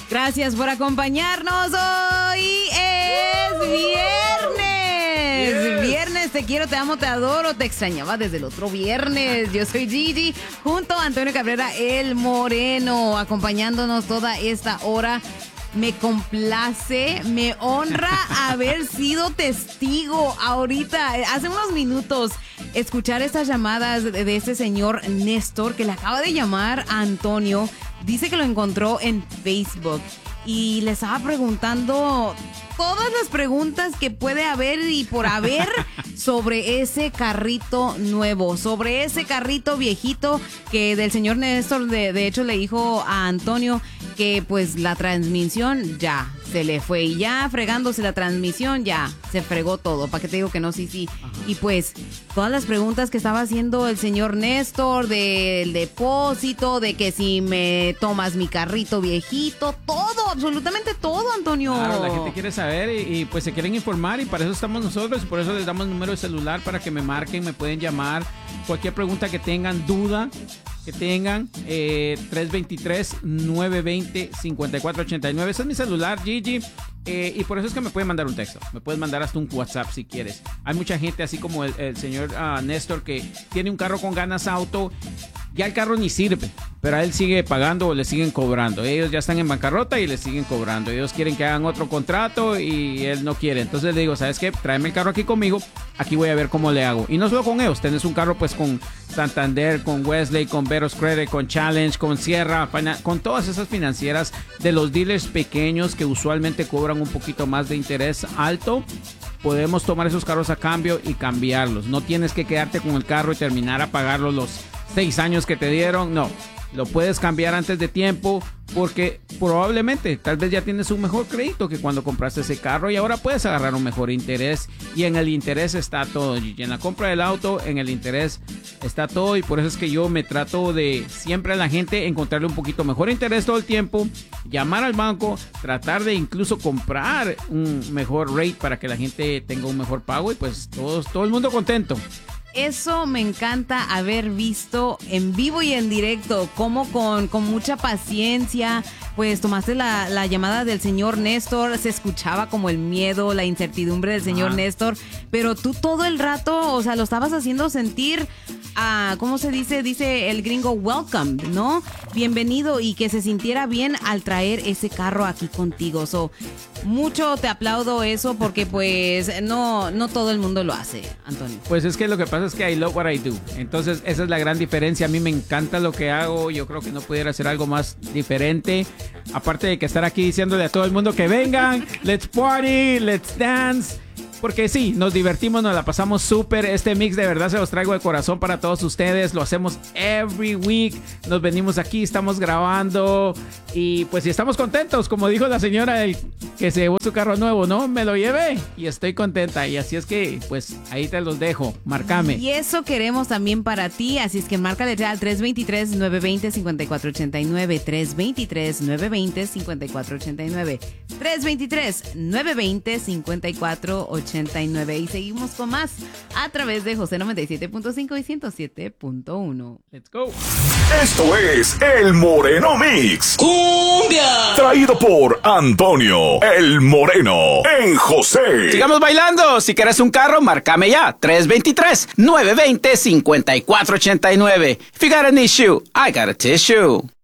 Gracias por acompañarnos. Hoy es viernes. Viernes, te quiero, te amo, te adoro. Te extrañaba desde el otro viernes. Yo soy Gigi, junto a Antonio Cabrera, el Moreno, acompañándonos toda esta hora. Me complace, me honra haber sido testigo ahorita, hace unos minutos, escuchar estas llamadas de este señor Néstor que le acaba de llamar a Antonio. Dice que lo encontró en Facebook y le estaba preguntando todas las preguntas que puede haber y por haber sobre ese carrito nuevo, sobre ese carrito viejito que del señor Néstor de hecho le dijo a Antonio que pues la transmisión ya se le fue y ya fregándose la transmisión ya se fregó todo. ¿Para qué te digo que no? Sí. Ajá. Y pues todas las preguntas que estaba haciendo el señor Néstor del depósito, de que si me tomas mi carrito viejito, todo, absolutamente todo, Antonio. Claro, la gente quiere saber y pues se quieren informar y para eso estamos nosotros y por eso les damos número de celular para que me marquen, me pueden llamar, cualquier pregunta que tengan, duda que tengan, 323-920-5489. Ese es mi celular, Gigi. Y por eso es que me pueden mandar un texto. Me puedes mandar hasta un WhatsApp si quieres. Hay mucha gente, así como el señor Néstor, que tiene un carro con Ganas Auto. Ya el carro ni sirve, pero a él sigue pagando o le siguen cobrando. Ellos ya están en bancarrota y le siguen cobrando. Ellos quieren que hagan otro contrato y él no quiere. Entonces le digo, ¿sabes qué? Tráeme el carro aquí conmigo. Aquí voy a ver cómo le hago. Y no solo con ellos. Tenés un carro pues con Santander, con Wesley, con Veros Credit, con Challenge, con Sierra, con todas esas financieras de los dealers pequeños que usualmente cobran un poquito más de interés alto. Podemos tomar esos carros a cambio y cambiarlos. No tienes que quedarte con el carro y terminar a pagarlos los 6 años que te dieron. No, lo puedes cambiar antes de tiempo porque probablemente tal vez ya tienes un mejor crédito que cuando compraste ese carro y ahora puedes agarrar un mejor interés y en el interés está todo. Y en la compra del auto, en el interés está todo y por eso es que yo me trato de siempre a la gente encontrarle un poquito mejor interés todo el tiempo, llamar al banco, tratar de incluso comprar un mejor rate para que la gente tenga un mejor pago y pues todo el mundo contento. Eso me encanta haber visto en vivo y en directo, cómo con mucha paciencia, pues tomaste la llamada del señor Néstor, se escuchaba como el miedo, la incertidumbre del señor Néstor, pero tú todo el rato, o sea, lo estabas haciendo sentir, ¿cómo se dice? Dice el gringo, welcome, ¿no? Bienvenido y que se sintiera bien al traer ese carro aquí contigo. So, mucho te aplaudo eso porque pues no todo el mundo lo hace, Antonio. Pues es que lo que pasa es que I love what I do. Entonces esa es la gran diferencia. A mí me encanta lo que hago. Yo creo que no pudiera hacer algo más diferente. Aparte de que estar aquí diciéndole a todo el mundo que vengan, let's party, let's dance. Porque sí, nos divertimos, nos la pasamos súper. Este mix de verdad se los traigo de corazón para todos ustedes. Lo hacemos every week. Nos venimos aquí, estamos grabando. Y pues si estamos contentos, como dijo la señora que se llevó su carro nuevo, ¿no? Me lo llevé y estoy contenta. Y así es que, pues ahí te los dejo. Márcame. Y eso queremos también para ti. Así es que márcale ya al 323-920-5489. 323-920-5489. 323-920-5489. Y seguimos con más a través de José 97.5 y 107.1. Let's go. Esto es El Moreno Mix. ¡Cumbia! Traído por Antonio El Moreno en José. Sigamos bailando. Si quieres un carro, márcame ya. 323-920-5489. If you got an issue, I got a tissue.